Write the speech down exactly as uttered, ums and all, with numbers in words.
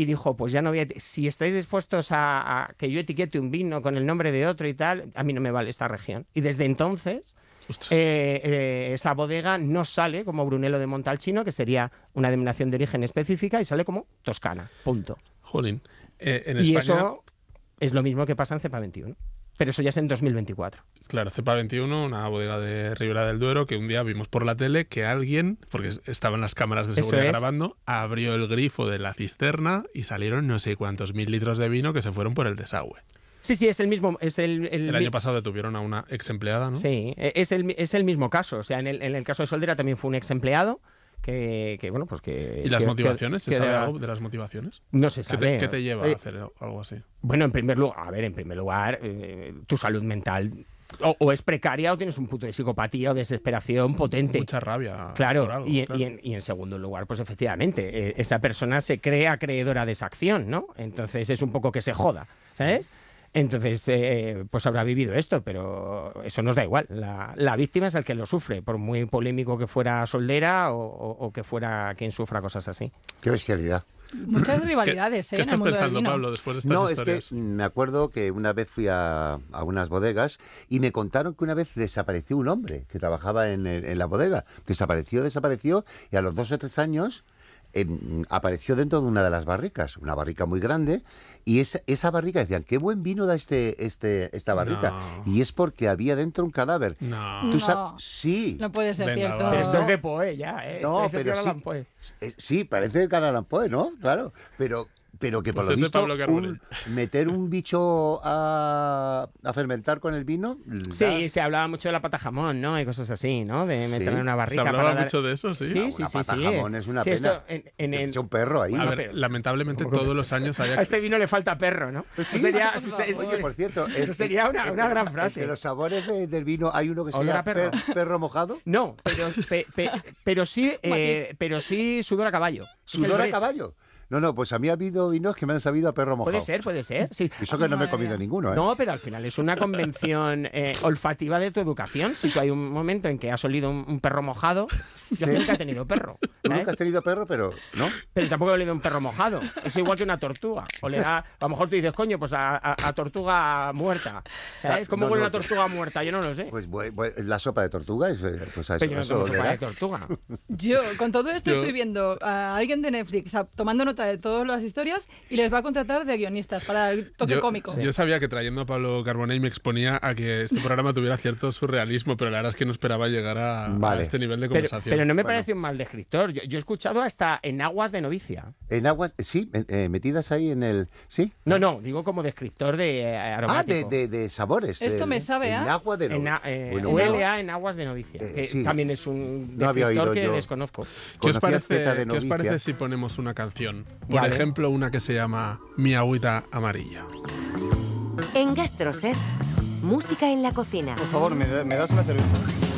y dijo, pues ya no voy a... Si estáis dispuestos a, a que yo etiquete un vino con el nombre de otro y tal, a mí no me vale esta región. Y desde entonces, eh, eh, esa bodega no sale como Brunello de Montalcino, que sería una denominación de origen específica, y sale como Toscana, punto. Jolín. Eh, en y España... eso es lo mismo que pasa en Cepa veintiuno. Pero eso ya es en dos mil veinticuatro. Claro, Cepa veintiuno, una bodega de Ribera del Duero, que un día vimos por la tele que alguien, porque estaban las cámaras de seguridad es. grabando, abrió el grifo de la cisterna y salieron no sé cuántos mil litros de vino que se fueron por el desagüe. Sí, sí, es el mismo... Es el, el, el año pasado detuvieron a una ex empleada, ¿no? Sí, es el, es el mismo caso. O sea, en el, en el caso de Soldera también fue un ex empleado. Que, que bueno, pues que... ¿Y las que, motivaciones? Que, ¿Se que sabe de, algo de las motivaciones? No se ¿Qué sabe. te, ¿Qué te lleva eh, a hacer algo así? Bueno, en primer lugar, a ver, en primer lugar, eh, tu salud mental o, o es precaria o tienes un punto de psicopatía o desesperación potente. Mucha rabia. Claro, por algo, y, claro. Y, en, y en segundo lugar, pues efectivamente, eh, esa persona se cree acreedora de esa acción, ¿no? Entonces es un poco que se joda, ¿sabes? Entonces, eh, pues habrá vivido esto, pero eso nos da igual. La, la víctima es el que lo sufre, por muy polémico que fuera Soldera o, o, o que fuera quien sufra cosas así. Qué bestialidad. Muchas rivalidades, ¿Qué, ¿eh? ¿qué en estás el mundo pensando, del vino. Pablo, después de estas no, historias? Es que me acuerdo que una vez fui a, a unas bodegas y me contaron que una vez desapareció un hombre que trabajaba en, el, en la bodega. Desapareció, desapareció y a los dos o tres años... Eh, apareció dentro de una de las barricas, una barrica muy grande, y esa, esa barrica decían, qué buen vino da este, este, esta barrica. No. Y es porque había dentro un cadáver. No. ¿Tú No. sabes? Sí. No puede ser Venga, cierto. va. Pero esto es de Poe ya, ¿eh? No, Esto es pero de sí, Allan Poe. eh, sí, parece de Edgar Allan Poe, ¿no? Claro, pero... Pero que por Pues lo es de visto, Pablo Carbonell. un, meter un bicho a, a fermentar con el vino... Sí, da- se hablaba mucho de la pata jamón, ¿no? Y cosas así, ¿no? De meterlo Sí. en una ¿Se barrica hablaba para dar... mucho de eso? Sí. Sí, Una sí, sí, pata sí. jamón es una Sí, pena. esto en, en Que el... echa un perro ahí. A ¿no? ver, pero- lamentablemente todos los años hay... A este vino le falta perro, ¿no? Eso sería, eso, se- eso Oye, se- por cierto... eso sería una, una gran frase. De los sabores de- del vino hay uno que se Olor llama a perro. per- perro mojado. No, pero, pe- pe- pero sí, eh, pero sí sudor a caballo. Es el ¿Sudor a Brett. caballo? No, no, pues a mí ha habido vinos que me han sabido a perro mojado. Puede ser, puede ser, sí. Eso que no me he Madre comido mía. ninguno, ¿eh? No, pero al final es una convención eh, olfativa de tu educación. Si tú hay un momento en que has olido un, un perro mojado, yo Sí. nunca he tenido perro, Tú ¿sabes? nunca has tenido perro, pero no. Pero tampoco he olido un perro mojado. Es igual que una tortuga. Olerá, a lo mejor tú dices, coño, pues a, a- a tortuga muerta. ¿Sabes? ¿Cómo No, huele no, una tortuga muerta? Yo no lo sé. Pues bu- bu- la sopa de tortuga es eh, pues a eso, Pero yo no eso tomo sopa olerá. de tortuga. Yo, con todo esto, Yo- estoy viendo a alguien de Netflix a- tomando nota de todas las historias y les va a contratar de guionistas para el toque yo, cómico. yo sabía que trayendo a Pablo Carbonell me exponía a que este programa tuviera cierto surrealismo, pero la verdad es que no esperaba llegar a, Vale. a este nivel de Pero, conversación. pero no me Bueno. parece un mal descriptor. Yo, yo he escuchado hasta en aguas de novicia. En aguas, sí, eh, eh, metidas ahí en el... ¿Sí? No, no, digo como descriptor de eh, Ah, de, aromático. de, de sabores. Esto de- me sabe, en ¿ah? agua de En, no- a- eh, bueno, huele a en aguas de novicia, Eh, que sí. también es un No había descriptor oído que yo. desconozco. ¿Qué os, Conocía parece, Zeta de ¿Qué os novicia. parece si ponemos una canción? Por Vale. ejemplo, una que se llama Mi agüita amarilla. En Gastroset, música en la cocina. Por favor, ¿me, da- me das una cerveza?